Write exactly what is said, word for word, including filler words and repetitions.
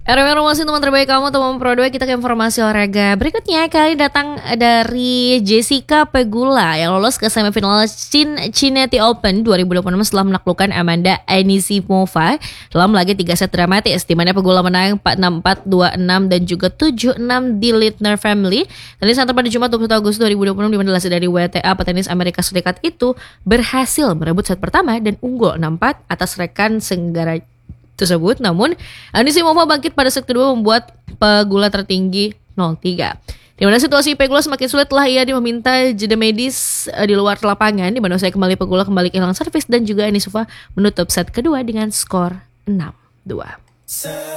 R M R masih teman terbaik kamu, teman Pro dua. Kita ke informasi olahraga berikutnya. Kali datang dari Jessica Pegula yang lolos ke semifinal Cincinnati Open dua ribu dua puluh enam setelah menaklukkan Amanda Anisimova dalam laga tiga set dramatis, di mana Pegula menang empat enam, empat dua enam dan juga tujuh enam di Littner Family. Tenis yang pada Jumat dua puluh satu Agustus dua ribu dua puluh enam, di mana dilansir dari W T A, petenis Amerika Serikat itu berhasil merebut set pertama dan unggul enam empat atas rekan senggara tersebut. Namun Anisimova bangkit pada set kedua membuat Pegula tertinggi nol tiga. Di mana situasi Pegula semakin sulit telah ia meminta jeda medis di luar lapangan, di mana usai kembali Pegula kembali kehilangan servis dan juga Anisimova menutup set kedua dengan skor enam dua.